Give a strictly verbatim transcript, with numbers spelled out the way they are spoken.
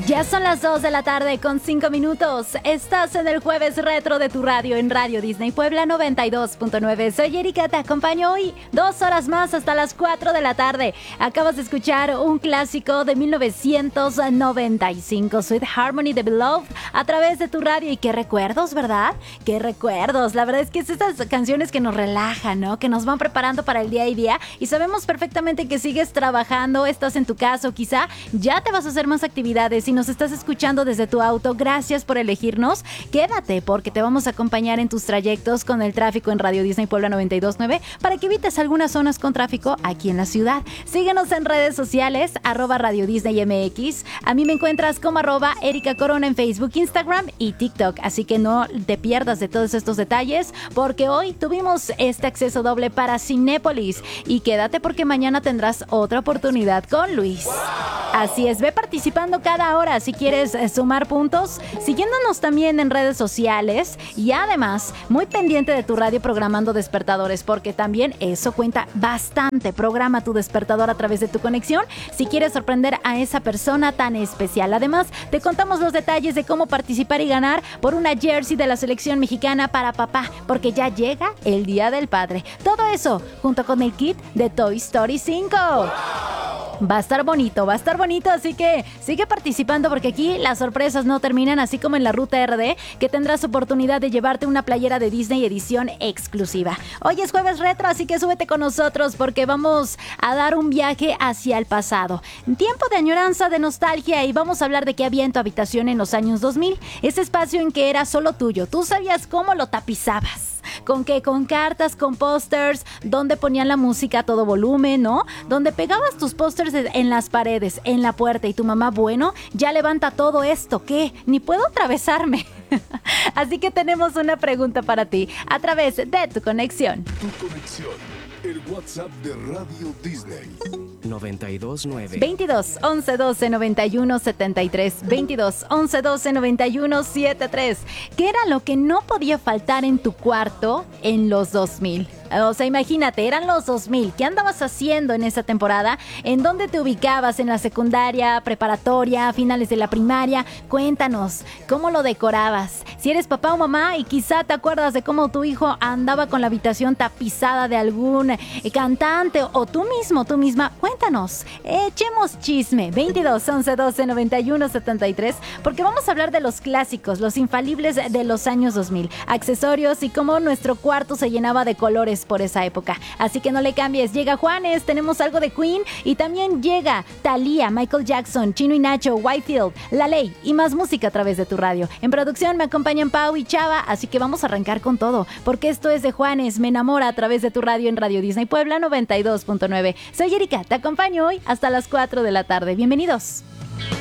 Ya son las dos de la tarde con cinco minutos. Estás en el jueves retro de tu radio en Radio Disney Puebla noventa y dos punto nueve. Soy Erika, te acompaño hoy dos horas más hasta las cuatro de la tarde. Acabas de escuchar un clásico de mil novecientos noventa y cinco, Sweet Harmony de Beloved, a través de tu radio. Y qué recuerdos, ¿verdad? Qué recuerdos. La verdad es que es estas canciones que nos relajan, ¿no? Que nos van preparando para el día y día. Y sabemos perfectamente que sigues trabajando, estás en tu casa o quizá ya te vas a hacer más actividades. Si nos estás escuchando desde tu auto, gracias por elegirnos. Quédate porque te vamos a acompañar en tus trayectos con el tráfico en Radio Disney Puebla noventa y dos punto nueve para que evites algunas zonas con tráfico aquí en la ciudad. Síguenos en redes sociales, arroba Radio Disney M X. A mí me encuentras como arroba Erika Corona en Facebook, Instagram y TikTok. Así que no te pierdas de todos estos detalles porque hoy tuvimos este acceso doble para Cinépolis. Y quédate porque mañana tendrás otra oportunidad con Luis. Así es, ve participando cada hora si quieres eh, sumar puntos, siguiéndonos también en redes sociales y además muy pendiente de tu radio programando despertadores porque también eso cuenta bastante. Programa tu despertador a través de tu conexión si quieres sorprender a esa persona tan especial. Además, te contamos los detalles de cómo participar y ganar por una jersey de la selección mexicana para papá porque ya llega el Día del Padre. Todo eso junto con el kit de Toy Story cinco. Va a estar bonito, va a estar bonito, así que sigue participando porque aquí las sorpresas no terminan, así como en la Ruta R D, que tendrás oportunidad de llevarte una playera de Disney edición exclusiva. Hoy es jueves retro, así que súbete con nosotros porque vamos a dar un viaje hacia el pasado. Tiempo de añoranza, de nostalgia y vamos a hablar de qué había en tu habitación en los años dos mil. Ese espacio en que era solo tuyo. ¿Tú sabías cómo lo tapizabas? ¿Con qué? Con cartas, con pósters, donde ponían la música a todo volumen, ¿no? Donde pegabas tus pósters en las paredes, en la puerta y tu mamá, bueno, ya levanta todo esto, ¿qué? Ni puedo atravesarme. Así que tenemos una pregunta para ti a través de tu conexión. Tu conexión, el WhatsApp de Radio Disney. noventa y dos nueve veintidós, once, doce, noventa y uno, setenta y tres. veintidós, once, doce, noventa y uno, setenta y tres. ¿Qué era lo que no podía faltar en tu cuarto en los dos mil? O sea, imagínate, eran los dos mil. ¿Qué andabas haciendo en esa temporada? ¿En dónde te ubicabas? ¿En la secundaria, preparatoria, finales de la primaria? Cuéntanos, ¿cómo lo decorabas? Si eres papá o mamá y quizá te acuerdas de cómo tu hijo andaba con la habitación tapizada de algún eh, cantante o tú mismo, tú misma, cuéntanos. Echemos chisme. veintidós, once, doce, noventa y uno, setenta y tres, porque vamos a hablar de los clásicos, los infalibles de los años dos mil, accesorios y cómo nuestro cuarto se llenaba de colores por esa época. Así que no le cambies. Llega Juanes, tenemos algo de Queen y también llega Thalía, Michael Jackson, Chino y Nacho, Whitefield, La Ley y más música a través de tu radio. En producción me acompañan Pau y Chava, así que vamos a arrancar con todo, porque esto es de Juanes, Me Enamora a través de tu radio en Radio Disney Puebla noventa y dos punto nueve. Soy Erika, te acompaño hoy hasta las cuatro de la tarde. Bienvenidos.